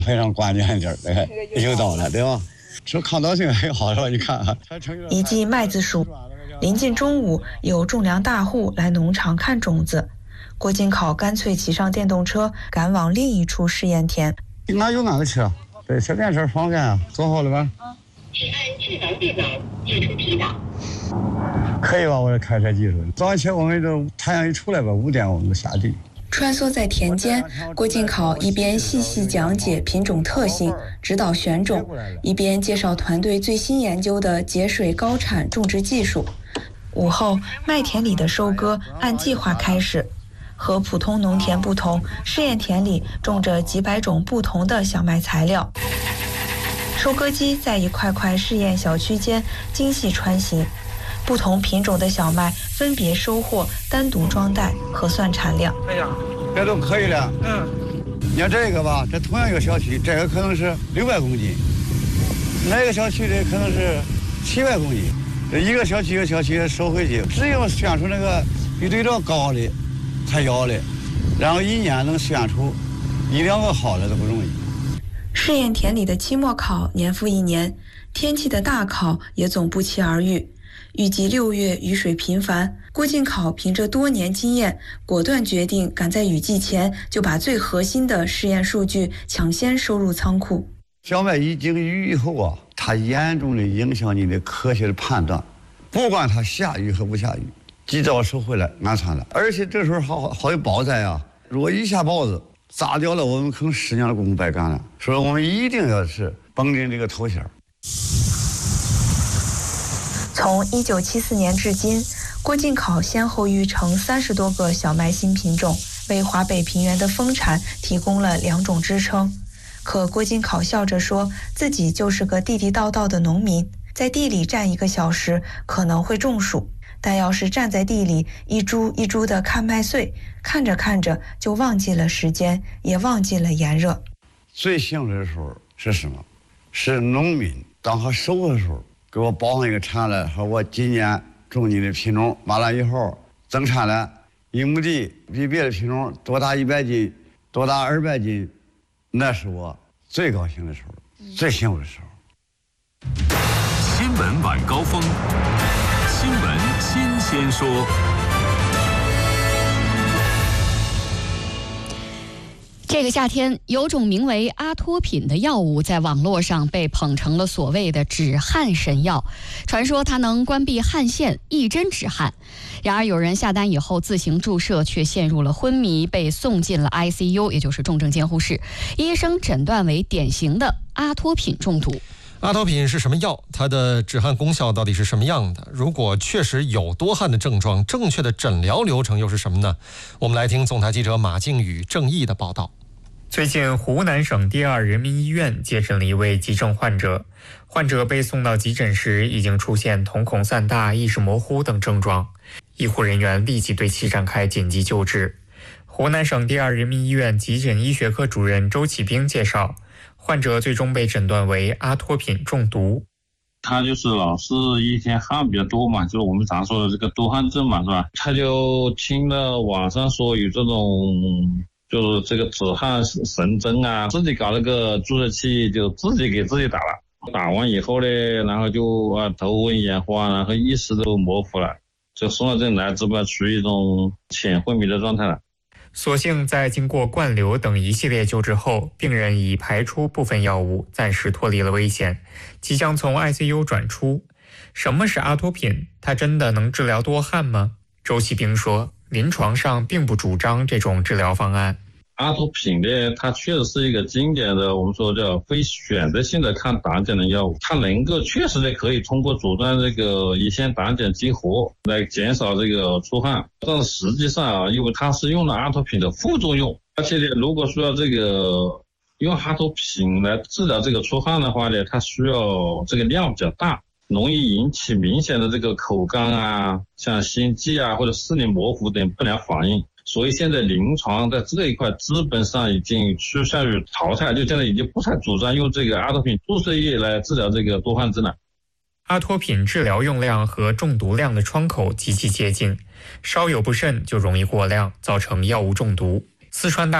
非常关键的有到了，对吧？说抗倒性很好，是吧？你看啊， 一季麦子熟，临近中午，有种粮大户来农场看种子。郭金考干脆骑上电动车，赶往另一处试验田。 哪有哪个车？对，小电车方便啊。做好了吧？ 是按智能电脑寄出指导。 可以吧？我这开车技术。早上起我们就太阳一出来吧，5点我们就下地。 穿梭在田间，郭金考一边细细讲解品种特性，指导选种，一边介绍团队最新研究的节水高产种植技术。午后，麦田里的收割按计划开始。和普通农田不同，试验田里种着几百种不同的小麦材料。收割机在一块块试验小区间精细穿行，不同品种的小麦分别收获，单独装袋，核算产量。 哎呀，这都可以了。你看这个吧，这同样一个小区，这个可能是600公斤，那个小区的可能是700公斤。这一个小区一个小区收回去，只有选出那个比对照高的才要的，然后一年能选出1-2个好的都不容易。 试验田里的期末考年复一年，天气的大考也总不期而遇。预计6月雨水频繁，郭金考凭着多年经验，果断决定赶在雨季前就把最核心的试验数据抢先收入仓库。 小麦一经雨以后啊，它严重的影响你的科学的判断，不管它下雨和不下雨，及早收回来安全了。而且这时候好有雹灾啊，如果一下雹子砸掉了，我们可能10年的功夫白干了。所以我们一定要是绷紧这个头线。 从1974年至今，郭金考先后育成30多个小麦新品种，为华北平原的丰产提供了2种支撑。可郭金考笑着说，自己就是个地地道道的农民，在地里站1个小时可能会中暑，但要是站在地里一株一株的看麦穗，看着看着就忘记了时间，也忘记了炎热。 最幸福的时候是什么？是农民当他收的时候给我报上一个产来，说我今年种你的品种完了以后增产了1亩地，比别的品种多大100斤，多大200斤，那是我最高兴的时候，最幸福的时候。 新闻晚高峰，新闻新鲜说。 这个夏天，有种名为阿托品的药物在网络上被捧成了所谓的止汗神药，传说它能关闭汗腺，一针止汗。然而有人下单以后自行注射，却陷入了昏迷，被送进了 ICU， 也就是重症监护室。医生诊断为典型的阿托品中毒。 阿托品是什么药？它的止汗功效到底是什么样的？如果确实有多汗的症状，正确的诊疗流程又是什么呢？我们来听总台记者马靖宇、郑毅的报道。 最近，湖南省第2人民医院接诊了一位急症患者。患者被送到急诊时，已经出现瞳孔散大、意识模糊等症状。医护人员立即对其展开紧急救治。湖南省第2人民医院急诊医学科主任周启兵介绍，患者最终被诊断为阿托品中毒。 他就是老是一天汗比较多嘛，就是我们常说的这个多汗症嘛，是吧？他就听了网上说有这种就是这个止汗神针啊，自己搞了个注射器，就自己给自己打了。打完以后呢，然后就头昏眼花，然后意识都模糊了，就送到这里来，这不处于一种浅昏迷的状态了。 所幸在经过灌流等一系列救治后，病人已排出部分药物，暂时脱离了危险，即将从 ICU 转出。什么是阿托品？它真的能治疗多汗吗？周启兵说，临床上并不主张这种治疗方案。 阿托品呢，它确实是一个经典的，我们说叫非选择性的抗胆碱的药物，它能够确实的可以通过阻断这个乙酰胆碱激活来减少这个出汗，但是实际上啊，因为它是用了阿托品的副作用，而且呢，如果说要这个用阿托品来治疗这个出汗的话呢，它需要这个量比较大，容易引起明显的这个口干啊，像心悸啊或者视力模糊等不良反应。所以现在临床在这一块基本上已经趋向于淘汰，就现在已经不太主张用这个阿托品注射液来治疗这个多汗症了。 阿托品治疗用量和中毒量的窗口极其接近，稍有不慎就容易过量，造成药物中毒。四川大